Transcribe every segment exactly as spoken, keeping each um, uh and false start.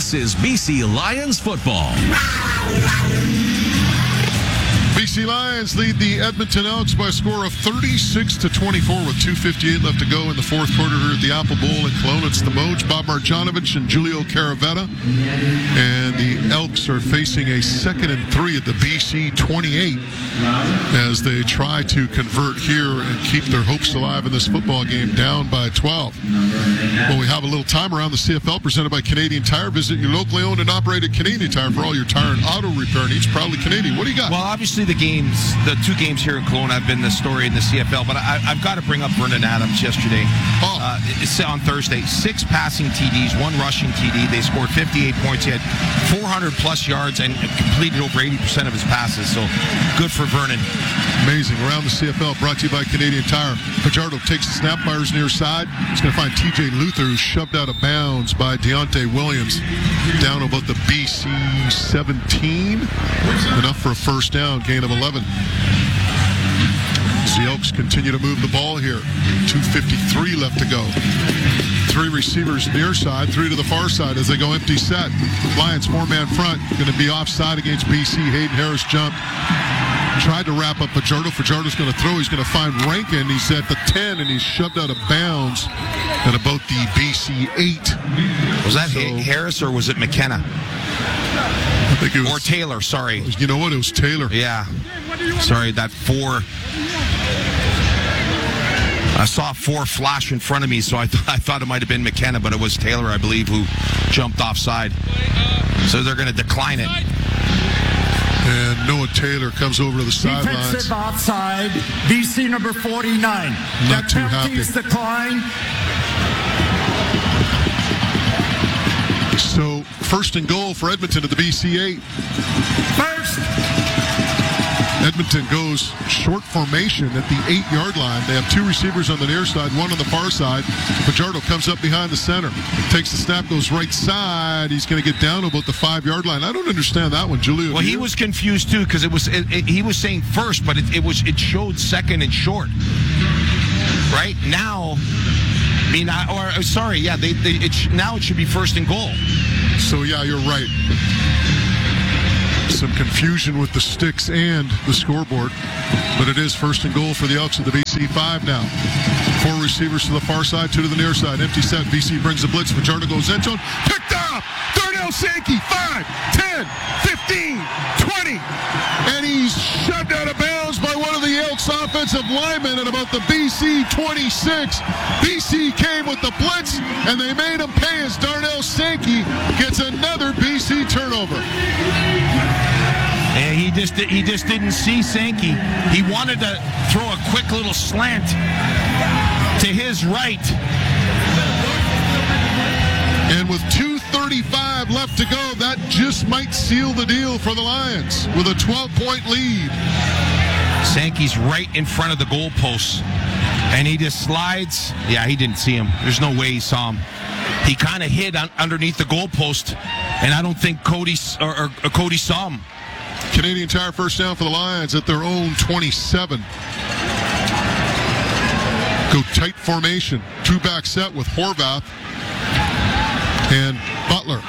This is B C Lions football. B C Lions lead the Edmonton Elks by a score of thirty-six to twenty-four with two fifty-eight left to go in the fourth quarter here at the Apple Bowl in Kelowna. It's the Moj, Bob Marjanovic, and Julio Caravetta. And the Elks are facing a second and three at the B C twenty-eight as they try to convert here and keep their hopes alive in this football game, down by twelve. Well, we have a little time around the C F L presented by Canadian Tire. Visit your locally owned and operated Canadian Tire for all your tire and auto repair needs. Proudly Canadian. What do you got? Well, obviously the games, the two games here in Kelowna have been the story in the C F L, but I, I've got to bring up Vernon Adams yesterday. Oh. Uh, it's on Thursday. Six passing T Ds, one rushing T D. They scored fifty-eight points. He had four hundred plus yards and completed over eighty percent of his passes. So good for Vernon. Amazing. Around the C F L, brought to you by Canadian Tire. Fajardo takes the snap, fires near side. He's going to find T J Luther, who's shoved out of bounds by Deontay Williams. Down about the B C seventeen. Enough for a first down, gain of eleven. The Elks continue to move the ball here. two fifty-three left to go. Three receivers near side, three to the far side as they go empty set. Lions four-man front, going to be offside against B C. Hayden Harris jumped. Tried to wrap up Fajardo. Fajardo's going to throw. He's going to find Rankin. He's at the ten, and he's shoved out of bounds at about the B C eight. Was that So, Harris or was it McKenna? I think it was, Or Taylor, sorry. You know what? It was Taylor. Yeah. Sorry, that four. I saw four flash in front of me, so I, th- I thought it might have been McKenna, but it was Taylor, I believe, who jumped offside. So they're going to decline it. And Noah Taylor comes over to the sidelines. Defensive outside, B C number forty-nine. Not That too penalty's happy. decline. So first and goal for Edmonton at the B C eight. First. Edmonton goes short formation at the eight-yard line. They have two receivers on the near side, one on the far side. Fajardo comes up behind the center, takes the snap, goes right side. He's going to get down about the five-yard line. I don't understand that one, Julio. Well, he was confused too because it was it, it, he was saying first, but it, it was it showed second and short. Right now, I mean, I, or sorry, yeah, they, they it sh- now it should be first and goal. So yeah, you're right. Some confusion with the sticks and the scoreboard, but it is first and goal for the Elks at the B C five now. Four receivers to the far side, two to the near side. Empty set. B C brings the blitz. Fajardo goes end zone. Picked off. Darnell Sankey. five, ten, fifteen, twenty. And he's shoved out of bounds by one of the Elks offensive linemen at about the B C twenty-six. B C came with the blitz, and they made him pay as Darnell Sankey gets another B C turnover. And he just he just didn't see Sankey. He wanted to throw a quick little slant to his right. And with two thirty-five left to go, that just might seal the deal for the Lions with a twelve-point lead. Sankey's right in front of the goalposts, and he just slides. Yeah, he didn't see him. There's no way he saw him. He kind of hid un- underneath the goalpost, and I don't think Cody or, or, or Cody saw him. Canadian Tire first down for the Lions at their own twenty-seven. Go tight formation. Two back set with Horvath and Butler.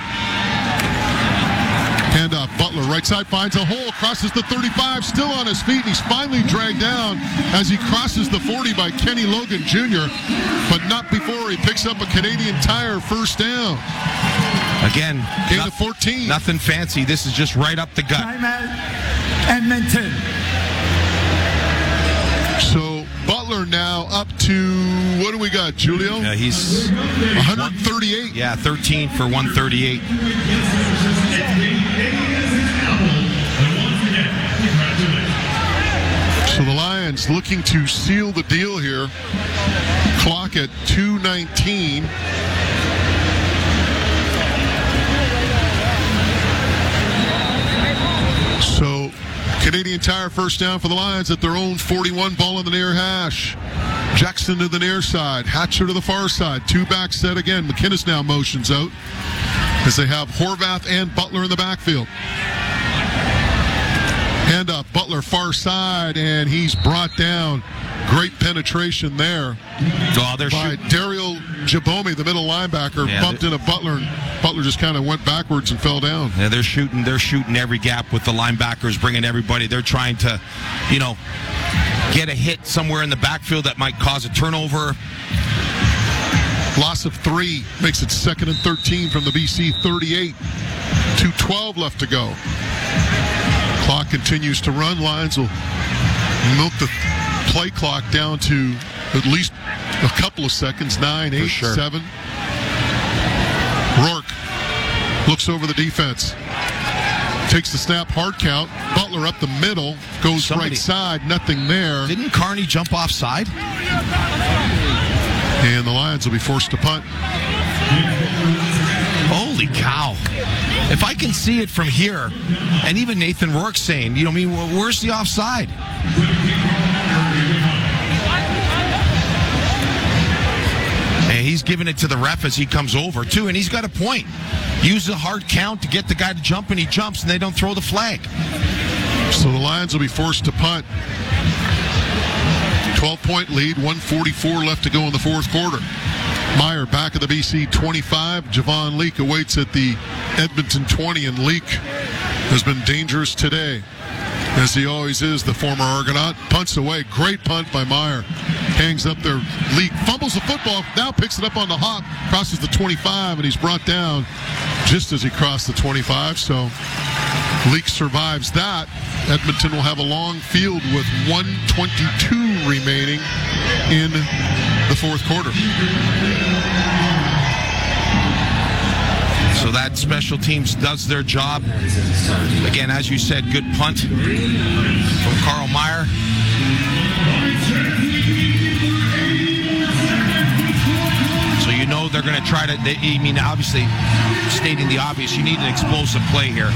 Hand off Butler. Right side finds a hole. Crosses the thirty-five. Still on his feet. He's finally dragged down as he crosses the forty by Kenny Logan Junior But not before he picks up a Canadian Tire first down. Again, Gain not- of fourteen. nothing fancy. This is just right up the gut. Timeout. Edmonton. So Butler now up to, what do we got, Julio? Uh, he's one thirty-eight. Yeah, thirteen for one thirty-eight. So the Lions looking to seal the deal here. Clock at two nineteen. So Canadian Tire first down for the Lions at their own forty-one, ball on the near hash. Jackson to the near side, Hatcher to the far side, two back set again. McInnes now motions out as they have Horvath and Butler in the backfield. Hand up, Butler far side, and he's brought down. Great penetration there Oh, they're by shooting. Daryl Jabomi, the middle linebacker, Yeah, bumped into Butler, and Butler just kind of went backwards and fell down. Yeah, they're shooting. They're shooting every gap with the linebackers, bringing everybody. They're trying to, you know, get a hit somewhere in the backfield that might cause a turnover. Loss of three makes it second and thirteen from the B C thirty-eight. two twelve left to go. Clock continues to run. Lions will milk the play clock down to at least a couple of seconds. Nine, eight, sure. seven. Rourke looks over the defense. Takes the snap, hard count. Butler up the middle, goes Somebody- right side, nothing there. Didn't Carney jump offside? And the Lions will be forced to punt. Holy cow. If I can see it from here, and even Nathan Rourke saying, you know, I mean, wh- where's the offside? And he's giving it to the ref as he comes over, too, and he's got a point. Use the hard count to get the guy to jump, and he jumps, and they don't throw the flag. So the Lions will be forced to punt. twelve-point lead, one forty-four left to go in the fourth quarter. Meyer back at the B C twenty-five. Javon Leake awaits at the Edmonton twenty, and Leake has been dangerous today, as he always is, the former Argonaut. Punts away. Great punt by Meyer. Hangs up there. Leake fumbles the football, now picks it up on the hop, crosses the twenty-five, and he's brought down just as he crossed the twenty-five. So Leake survives that. Edmonton will have a long field with one twenty-two remaining in the fourth quarter. So that special teams does their job. Again, as you said, good punt from Carl Meyer. So you know they're going to try to, they, I mean, obviously, stating the obvious, you need an explosive play here.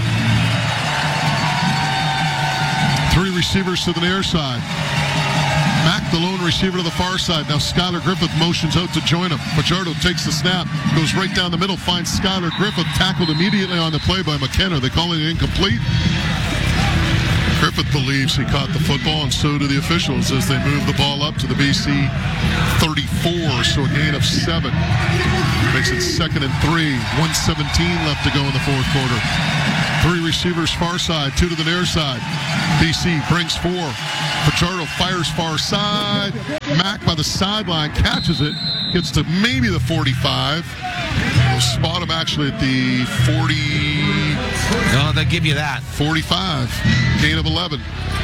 Three receivers to the near side. Mack, the lone receiver to the far side. Now Skylar Griffith motions out to join him. Fajardo takes the snap, goes right down the middle, finds Skylar Griffith, tackled immediately on the play by McKenna. They call it incomplete. Griffith believes he caught the football, and so do the officials as they move the ball up to the B C thirty-four, so a gain of seven. Makes it second and three. one seventeen left to go in the fourth quarter. Three receivers far side, two to the near side. B C brings four. Fajardo fires far side. Mack by the sideline catches it. Gets to maybe the forty-five. We'll spot him actually at the forty. No, they'll give you that. forty-five. Gain of eleven.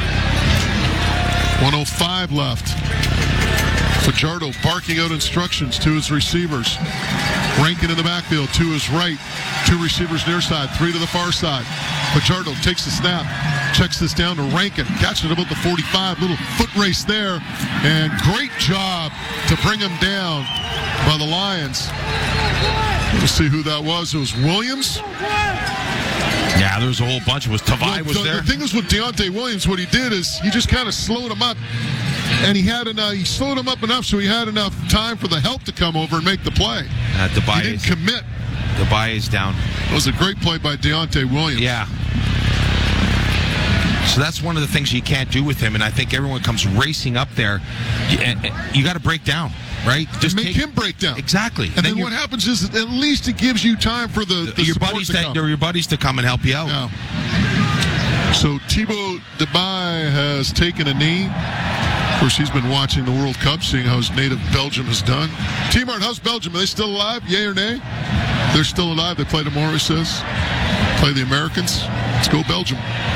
one oh five left. Fajardo barking out instructions to his receivers. Rankin in the backfield to his right. Two receivers near side, three to the far side. Fajardo takes the snap, checks this down to Rankin, catches it about the forty-five. Little foot race there, and great job to bring him down by the Lions. We'll see who that was. It was Williams. Yeah, there was a whole bunch. It was Tavai Well, was the, there. the thing is with Deontay Williams, what he did is he just kind of slowed him up, and he had enough. He slowed him up enough so he had enough time for the help to come over and make the play. Uh, He Tavai didn't is, commit. Tavai is down. It was a great play by Deontay Williams. Yeah. So that's one of the things you can't do with him, and I think everyone comes racing up there. You, you got to break down, right? Just make take, him break down. Exactly. And then, then what happens is at least it gives you time for the, the your support buddies to that come. your buddies to come and help you out. Yeah. So Thibaut Debay has taken a knee. Of course, he's been watching the World Cup, seeing how his native Belgium has done. T-Mart, how's Belgium? Are they still alive? Yay or nay? They're still alive. They play tomorrow, he says. Play the Americans. Let's go Belgium.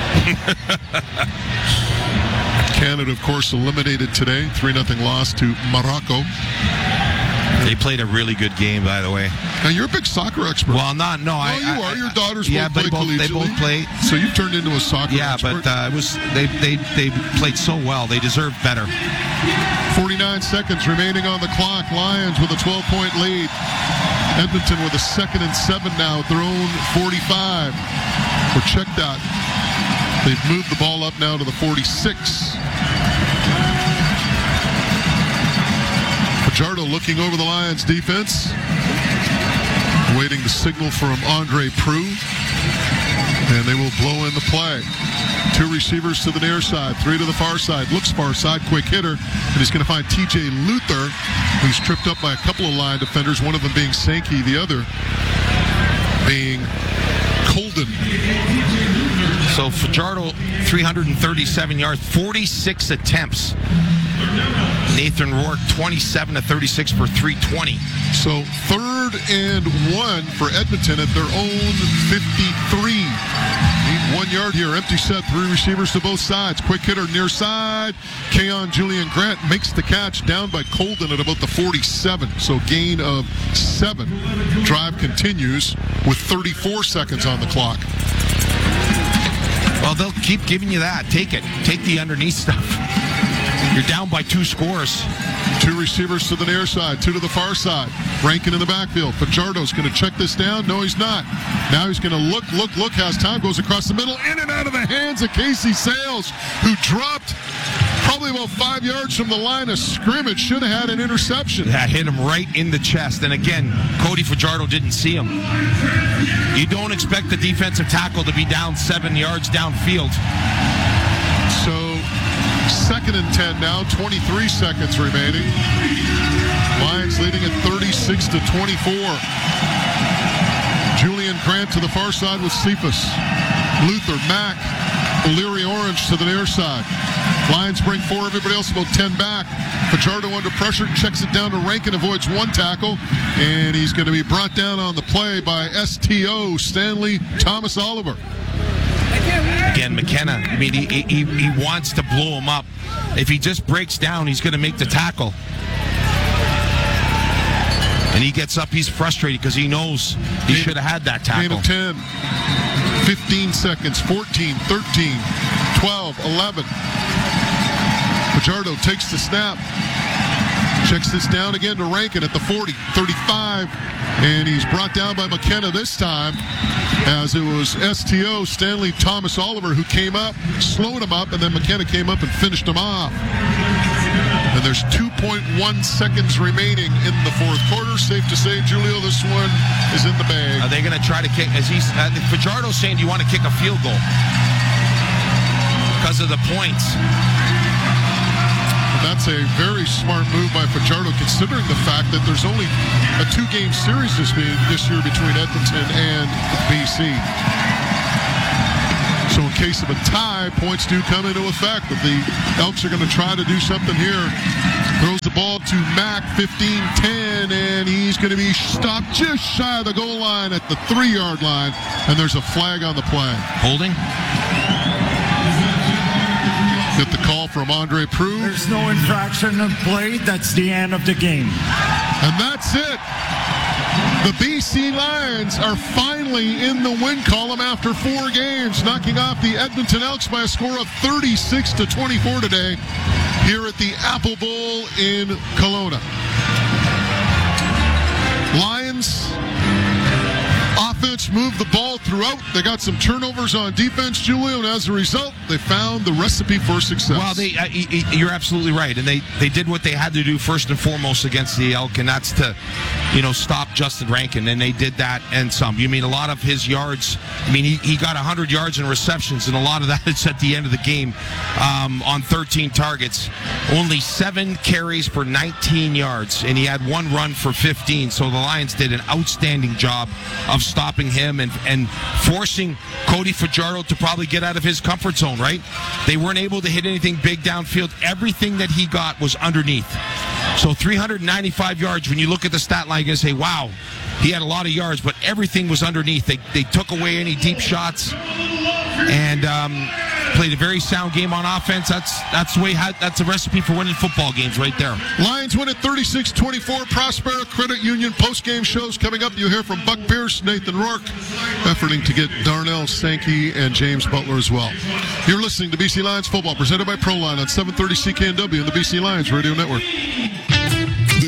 Canada, of course, eliminated today. three nothing loss to Morocco. They played a really good game, by the way. Now, you're a big soccer expert. Well, not, no. Well, I, you I, are. Your daughters yeah, both they play both, they collegiately. both play. So you've turned into a soccer Yeah, expert. but uh, it was they, they, they played so well. They deserved better. forty-nine seconds remaining on the clock. Lions with a twelve-point lead. Edmonton with a second and seven now at their own forty-five. We're checked out. They've moved the ball up now to the forty-six. Fajardo looking over the Lions defense. Waiting the signal from Andre Proulx. And they will blow in the play. Two receivers to the near side, three to the far side. Looks far side, quick hitter. And he's going to find T J Luther, who's tripped up by a couple of line defenders, one of them being Sankey, the other being Colden. So Fajardo, three hundred thirty-seven yards, forty-six attempts. Nathan Rourke, twenty-seven to thirty-six for three twenty. So third and one for Edmonton at their own fifty-three. Need one yard here. Empty set. Three receivers to both sides. Quick hitter near side. Keon Julian Grant makes the catch down by Colden at about the forty-seven. So gain of seven. Drive continues with thirty-four seconds on the clock. Well, they'll keep giving you that. Take it. Take the underneath stuff. You're down by two scores. Two receivers to the near side, two to the far side. Rankin in the backfield. Fajardo's going to check this down. No, he's not. Now he's going to look, look, look. Has time. Goes across the middle. In and out of the hands of Casey Sales, who dropped probably about five yards from the line of scrimmage. Should have had an interception. That hit him right in the chest. And again, Cody Fajardo didn't see him. You don't expect the defensive tackle to be down seven yards downfield. So second and ten now, twenty-three seconds remaining. Lions leading at thirty-six to twenty-four. Julian Grant to the far side with Cephas. Luther, Mack, O'Leary Orange to the near side. Lions bring four, everybody else about ten back. Fajardo under pressure, checks it down to Rankin, avoids one tackle, and he's going to be brought down on the play by S T O, Stanley Thomas Oliver. Again, McKenna, I mean, he, he, he wants to blow him up. If he just breaks down, he's going to make the tackle. And he gets up, he's frustrated because he knows he should have had that tackle. Gain of ten, fifteen seconds, fourteen, thirteen, twelve, eleven. Fajardo takes the snap. Checks this down again to Rankin at the forty, thirty-five. And he's brought down by McKenna this time, as it was S T O, Stanley Thomas Oliver, who came up, slowed him up, and then McKenna came up and finished him off. And there's two point one seconds remaining in the fourth quarter. Safe to say, Julio, this one is in the bag. Are they going to try to kick? As he's, uh, Fajardo's saying, do you want to kick a field goal? Because of the points. That's a very smart move by Fajardo, considering the fact that there's only a two-game series this, this year between Edmonton and B C. So in case of a tie, points do come into effect. But the Elks are going to try to do something here. Throws the ball to Mack, fifteen ten, and he's going to be stopped just shy of the goal line at the three-yard line. And there's a flag on the play. Holding? Get the call from Andre Proulx. There's no infraction of play. That's the end of the game. And that's it. The B C Lions are finally in the win column after four games, knocking off the Edmonton Elks by a score of thirty-six to twenty-four today here at the Apple Bowl in Kelowna. Lions offense moved the ball throughout. They got some turnovers on defense, Julio, and as a result, they found the recipe for success. Well, they, uh, you're absolutely right, and they, they did what they had to do first and foremost against the Elk, and that's to, you know, stop Justin Rankin, and they did that and some. You mean a lot of his yards? I mean, he, he got one hundred yards in receptions, and a lot of that is at the end of the game um, on thirteen targets. Only seven carries for nineteen yards, and he had one run for fifteen. So the Lions did an outstanding job of stopping him and, and forcing Cody Fajardo to probably get out of his comfort zone, right? They weren't able to hit anything big downfield. Everything that he got was underneath. So three hundred ninety-five yards, when you look at the stat line, you're going to say, wow, he had a lot of yards, but everything was underneath. They, they took away any deep shots and um, played a very sound game on offense. That's that's the way. That's a recipe for winning football games right there. Lions win at thirty-six twenty-four. Prospera Credit Union post-game shows coming up. You'll hear from Buck Pierce, Nathan Rourke, efforting to get Darnell Sankey and James Butler as well. You're listening to B C Lions football, presented by Proline on seven thirty C K N W and the B C Lions Radio Network. The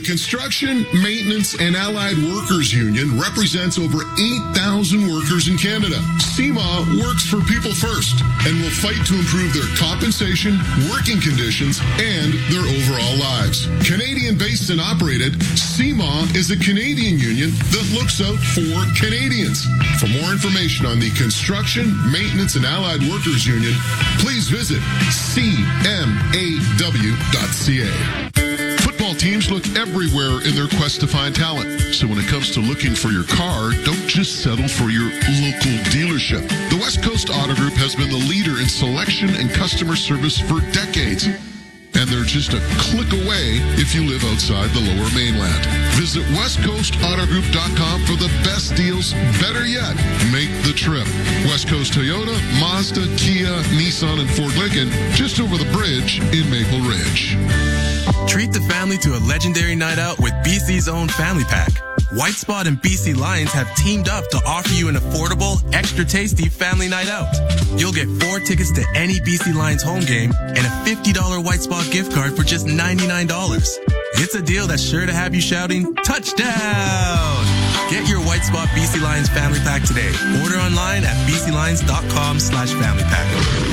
Construction, Maintenance, and Allied Workers Union represents over eight thousand workers in Canada. C M A works for people first and will fight to improve their compensation, working conditions, and their overall lives. Canadian-based and operated, C M A is a Canadian union that looks out for Canadians. For more information on the Construction, Maintenance, and Allied Workers Union, please visit C M A W dot C A. Football teams look everywhere in their quest to find talent. So when it comes to looking for your car, don't just settle for your local dealership. The West Coast Auto Group has been the leader in selection and customer service for decades. And they're just a click away if you live outside the Lower Mainland. Visit west coast auto group dot com for the best deals. Better yet, make the trip. West Coast Toyota, Mazda, Kia, Nissan, and Ford Lincoln, just over the bridge in Maple Ridge. Treat the family to a legendary night out with B C's own Family Pack. White Spot and B C Lions have teamed up to offer you an affordable, extra tasty family night out. You'll get four tickets to any B C Lions home game and a fifty dollars White Spot gift card for just ninety-nine dollars. It's a deal that's sure to have you shouting, touchdown! Get your White Spot B C Lions Family Pack today. Order online at b c lions dot com slash family pack.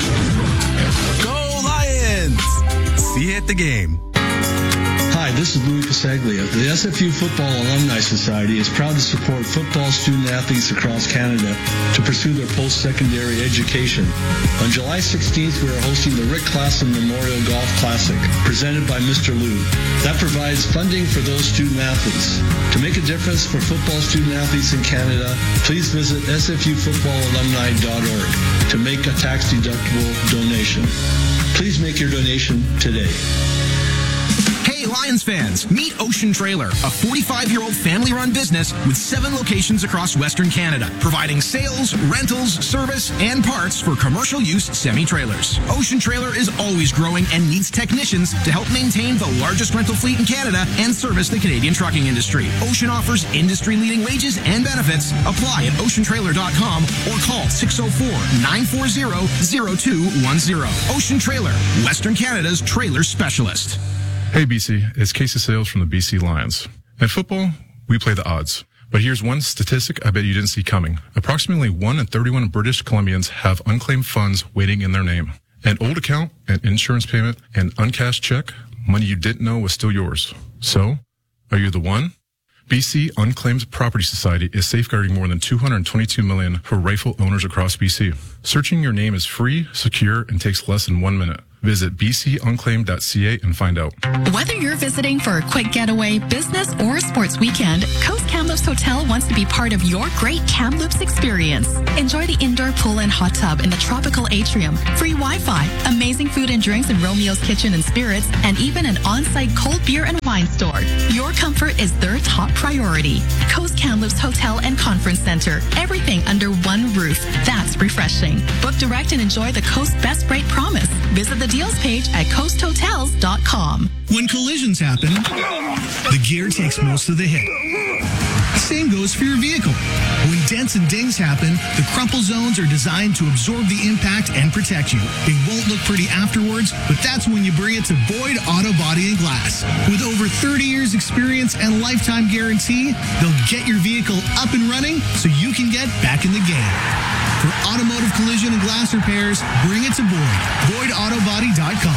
Go Lions! See you at the game. Hi, this is Louis Pasaglia. The S F U Football Alumni Society is proud to support football student athletes across Canada to pursue their post-secondary education. On July sixteenth, we are hosting the Rick Klassen Memorial Golf Classic, presented by Mister Lou. That provides funding for those student athletes. To make a difference for football student athletes in Canada, please visit s f u football alumni dot org to make a tax-deductible donation. Please make your donation today. Hey Lions fans, meet Ocean Trailer, a forty-five-year-old family-run business with seven locations across Western Canada, providing sales, rentals, service, and parts for commercial use semi-trailers. Ocean Trailer is always growing and needs technicians to help maintain the largest rental fleet in Canada and service the Canadian trucking industry. Ocean offers industry-leading wages and benefits. Apply at ocean trailer dot com or call six oh four, nine four zero, zero two one zero. Ocean Trailer, Western Canada's trailer specialist. Hey B C, it's Casey Sales from the B C Lions. In football, we play the odds. But here's one statistic I bet you didn't see coming. Approximately one in thirty-one British Columbians have unclaimed funds waiting in their name. An old account, an insurance payment, an uncashed check, money you didn't know was still yours. So, are you the one? B C Unclaimed Property Society is safeguarding more than two hundred twenty-two million dollars for rightful owners across B C. Searching your name is free, secure, and takes less than one minute. Visit b c unclaimed dot c a and find out. Whether you're visiting for a quick getaway, business, or sports weekend, Coast Kamloops Hotel wants to be part of your great Kamloops experience. Enjoy the indoor pool and hot tub in the tropical atrium, free Wi-Fi, amazing food and drinks in Romeo's Kitchen and Spirits, and even an on-site cold beer and wine store. Your comfort is their top priority. Coast Kamloops Hotel and Conference Center. Everything under one roof. That's refreshing. Book direct and enjoy the Coast Best Rate Promise. Visit the deals page at coast hotels dot com. When collisions happen, the gear takes most of the hit. Same goes for your vehicle. When dents and dings happen, the crumple zones are designed to absorb the impact and protect you. They won't look pretty afterwards, but that's when you bring it to Boyd Auto Body and Glass. With over thirty years experience and lifetime guarantee, they'll get your vehicle up and running so you can get back in the game. For automotive collision and glass repairs, bring it to Boyd. Boyd auto body dot com.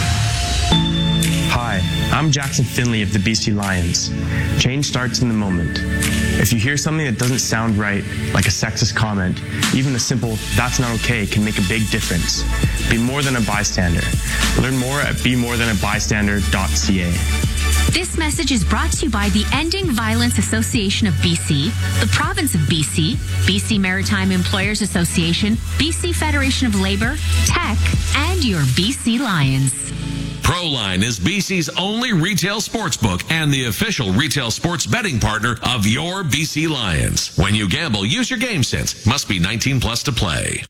Hi, I'm Jackson Finley of the B C Lions. Change starts in the moment. If you hear something that doesn't sound right, like a sexist comment, even a simple, that's not okay, can make a big difference. Be more than a bystander. Learn more at be more than a bystander dot c a. This message is brought to you by the Ending Violence Association of B C, the Province of B C, B C Maritime Employers Association, B C Federation of Labor, Tech, and your B C Lions. Proline is B C's only retail sports book and the official retail sports betting partner of your B C Lions. When you gamble, use your game sense. Must be nineteen plus to play.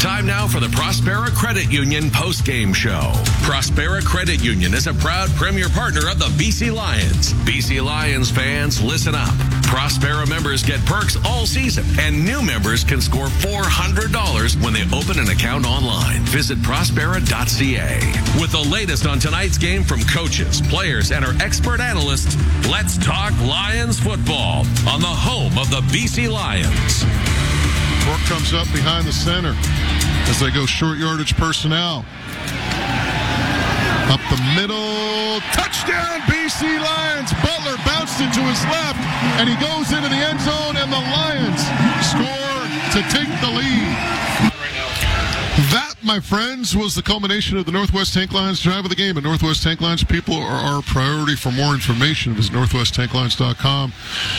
Time now for the Prospera Credit Union post-game show. Prospera Credit Union is a proud premier partner of the B C Lions. B C Lions fans, listen up. Prospera members get perks all season, and new members can score four hundred dollars when they open an account online. Visit prospera dot c a. With the latest on tonight's game from coaches, players, and our expert analysts, let's talk Lions football on the home of the B C Lions. Work comes up behind the center as they go short yardage personnel. Up the middle. Touchdown, B C Lions. Butler bounced into his left, and he goes into the end zone, and the Lions score to take the lead. That, my friends, was the culmination of the Northwest Tank Lions drive of the game. And Northwest Tank Lions people are our priority. For more information, visit northwest tank lions dot com.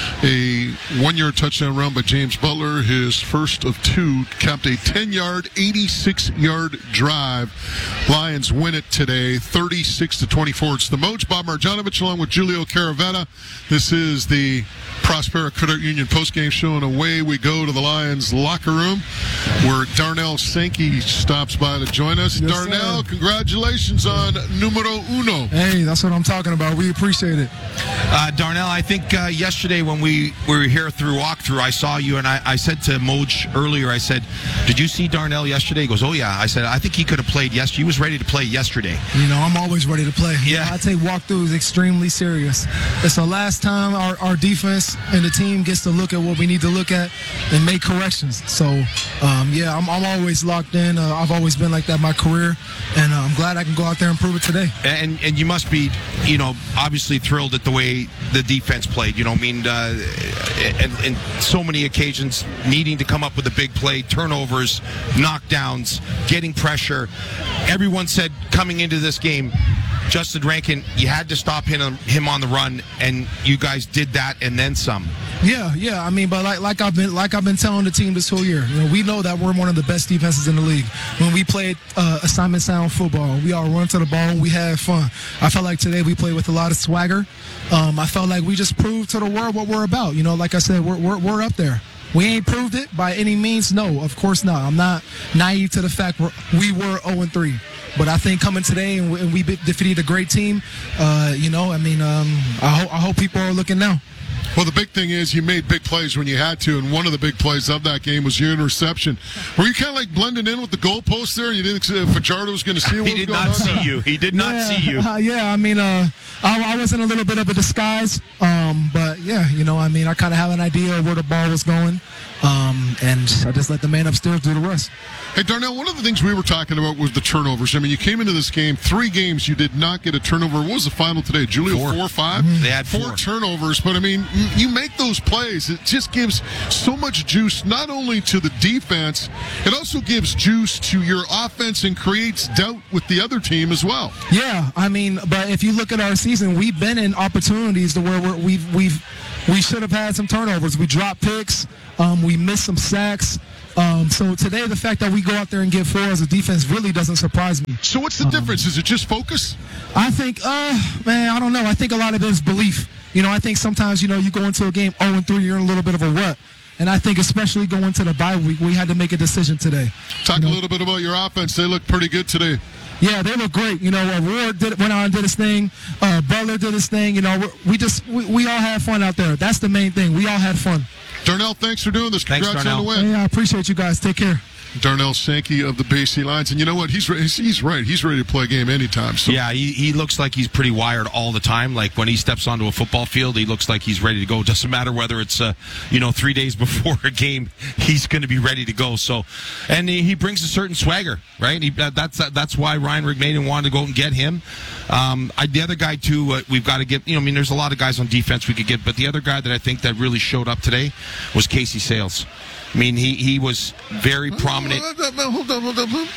A one-yard touchdown run by James Butler, his first of two, capped a ten-yard, eighty-six-yard drive. Lions win it today, thirty-six to twenty-four. It's the Moj, Bob Marjanovic, along with Julio Caravetta. This is the Prospera Credit Union postgame show, and away we go to the Lions locker room, where Darnell Sankey stops by to join us. Yes, Darnell, sir. Congratulations on numero uno. Hey, that's what I'm talking about. We appreciate it. Uh, Darnell, I think uh, yesterday when we, we were here through walkthrough, I saw you, and I, I said to Moj earlier, I said, did you see Darnell yesterday? He goes, oh, yeah. I said, I think he could have played yesterday. He was ready to play yesterday. You know, I'm always ready to play. Yeah. I take walkthroughs extremely serious. It's the last time our, our defense and the team gets to look at what we need to look at and make corrections. So, um, yeah, I'm, I'm always locked in. Uh, I've always been like that in my career, and uh, I'm glad I can go out there and prove it today. And and you must be, you know, obviously thrilled at the way the defense played. You know, I mean, uh, and, and so many occasions needing to come up with a big play, turnovers, knockdowns, getting pressure. Everyone said coming into this game, Justin Rankin, you had to stop him, him on the run, and you guys did that and then some. Yeah, yeah. I mean, but like like I've been like I've been telling the team this whole year, you know, we know that we're one of the best defenses in the league. When we played uh, assignment sound football, we all run to the ball and we had fun. I felt like today we played with a lot of swagger. Um, I felt like we just proved to the world what we're about. You know, like I said, we're we're, we're up there. We ain't proved it by any means. No, of course not. I'm not naive to the fact we're, we were oh and three. But I think coming today and we, and we defeated a great team, uh, you know, I mean, um, I, ho- I hope people are looking now. Well, the big thing is you made big plays when you had to, and one of the big plays of that game was your interception. Were you kind of like blending in with the goalpost there? You didn't say Fajardo was going to see you? He did not see you. He did not yeah, see you. Uh, yeah, I mean, uh, I, I was in a little bit of a disguise, um, but yeah, you know, I mean, I kind of have an idea of where the ball was going, um, and I just let the man upstairs do the rest. Hey, Darnell, one of the things we were talking about was the turnovers. I mean, you came into this game, three games, you did not get a turnover. What was the final today? Julio, four, four or five? Mm-hmm. They had four. four turnovers, but I mean, you make those plays. It just gives so much juice, not only to the defense, it also gives juice to your offense and creates doubt with the other team as well. Yeah, I mean, but if you look at our season, we've been in opportunities to where we're, we've we've we should have had some turnovers. We dropped picks, um, we missed some sacks. Um, so today, the fact that we go out there and get four as a defense really doesn't surprise me. So what's the um, difference? Is it just focus? I think, uh, man, I don't know. I think a lot of it is belief. You know, I think sometimes, you know, you go into a game oh and three, you're in a little bit of a rut. And I think especially going into the bye week, we had to make a decision today. Talk you know? a little bit about your offense. They look pretty good today. Yeah, they look great. You know, uh, Ward did, went out and did his thing. Uh, Butler did his thing. You know, we just we, we all had fun out there. That's the main thing. We all had fun. Darnell, thanks for doing this. Congrats thanks, on the win. Hey, I appreciate you guys. Take care. Darnell Sankey of the B C Lions. And you know what? He's re- he's right. He's ready to play a game anytime. So. Yeah, he, he looks like he's pretty wired all the time. Like when he steps onto a football field, he looks like he's ready to go. It doesn't matter whether it's, uh, you know, three days before a game, he's going to be ready to go. So, and he, he brings a certain swagger, right? He, uh, that's uh, that's why Ryan Rigmaiden wanted to go and get him. Um, I, the other guy, too, uh, we've got to get, you know, I mean, there's a lot of guys on defense we could get, but the other guy that I think that really showed up today was Casey Sales. I mean, he, he was very prominent. Hold on, hold on, hold on.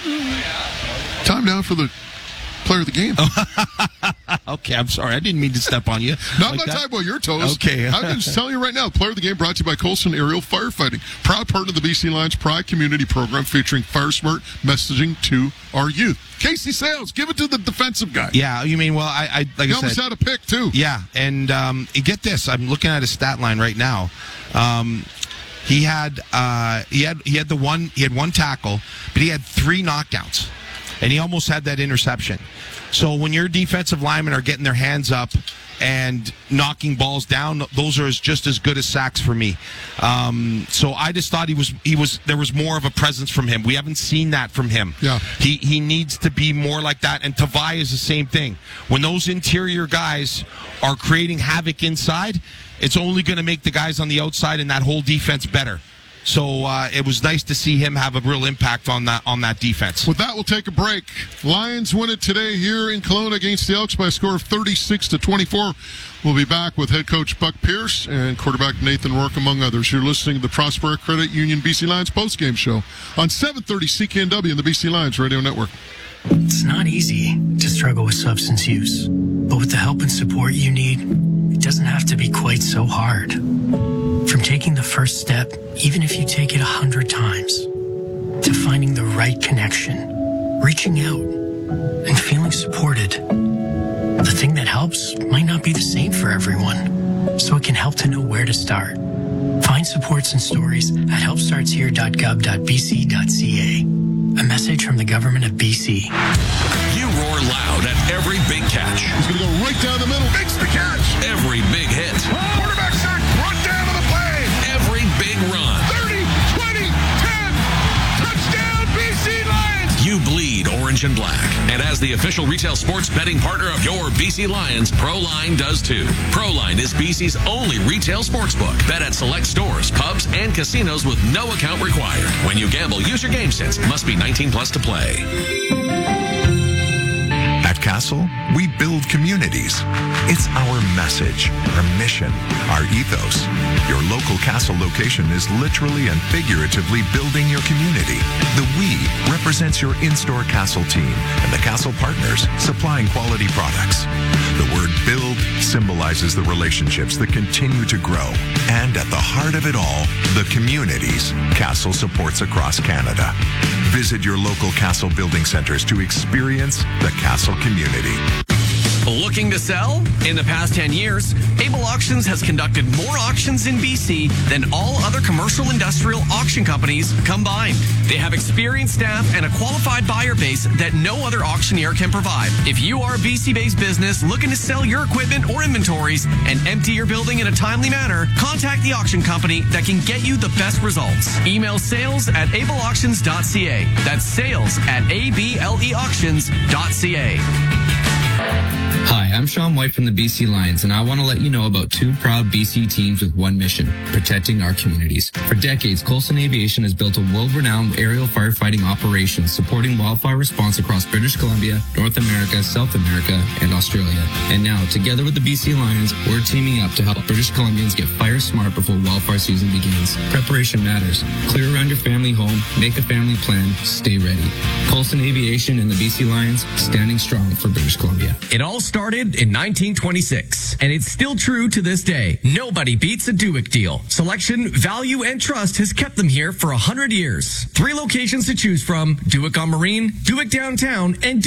Time now for the player of the game. Okay, I'm sorry. I didn't mean to step on you. No, I'm like not that. talking about your toes. Okay. I'm just telling you right now, player of the game brought to you by Colson Aerial Firefighting. Proud partner of the B C Lions Pride Community Program featuring FireSmart messaging to our youth. Casey Sales, give it to the defensive guy. Yeah, you mean, well, I, I like he I almost said. had a pick, too. Yeah, and um, get this. I'm looking at his stat line right now. Um, He had uh, he had he had the one he had one tackle, but he had three knockdowns, and he almost had that interception. So when your defensive linemen are getting their hands up and knocking balls down, those are just as good as sacks for me. Um, so I just thought he was he was there was more of a presence from him. We haven't seen that from him. Yeah. He he needs to be more like that. And Tavai is the same thing. When those interior guys are creating havoc inside, it's only going to make the guys on the outside and that whole defense better. So uh, it was nice to see him have a real impact on that on that defense. With that, we'll take a break. Lions win it today here in Kelowna against the Elks by a score of thirty-six to twenty-four. We'll be back with head coach Buck Pierce and quarterback Nathan Rourke, among others. You're listening to the Prospera Credit Union B C Lions postgame show on seven thirty C K N W and the B C Lions Radio Network. It's not easy to struggle with substance use, but with the help and support you need, it doesn't have to be quite so hard. From taking the first step, even if you take it a hundred times, to finding the right connection, reaching out, and feeling supported. The thing that helps might not be the same for everyone, so it can help to know where to start. Find supports and stories at help starts here dot gov dot b c dot c a. A message from the government of B C. You roar loud at every big catch. He's going to go right down the middle. Makes the catch. Every big hit. Quarterback sack. Run down to the play. Every big run. thirty, twenty, ten. Touchdown, B C Lions. You bleed orange and black. And as the official retail sports betting partner of your B C Lions, ProLine does too. ProLine is B C's only retail sportsbook. Bet at select stores, pubs, and casinos with no account required. When you gamble, use your game sense. Must be nineteen plus to play. At Castle, we build communities. It's our message, our mission, our ethos. Your local Castle location is literally and figuratively building your community. The we represents your in-store Castle team and the Castle partners supplying quality products. The word build symbolizes the relationships that continue to grow. And at the heart of it all, the communities Castle supports across Canada. Visit your local Castle building centers to experience the Castle community. Looking to sell? In the past ten years, Able Auctions has conducted more auctions in B C than all other commercial industrial auction companies combined. They have experienced staff and a qualified buyer base that no other auctioneer can provide. If you are a B C-based business looking to sell your equipment or inventories and empty your building in a timely manner, contact the auction company that can get you the best results. Email sales at able auctions dot c a. That's sales at a b l e auctions dot c a. Hi, I'm Sean White from the B C Lions, and I want to let you know about two proud B C teams with one mission, protecting our communities. For decades, Coulson Aviation has built a world-renowned aerial firefighting operation supporting wildfire response across British Columbia, North America, South America, and Australia. And now, together with the B C Lions, we're teaming up to help British Columbians get fire smart before wildfire season begins. Preparation matters. Clear around your family home, make a family plan, stay ready. Coulson Aviation and the B C Lions, standing strong for British Columbia. It all started in nineteen twenty-six, and it's still true to this day. Nobody beats a Duick deal. Selection, value, and trust has kept them here for one hundred years. Three locations to choose from: Duick on Marine, Duick downtown, and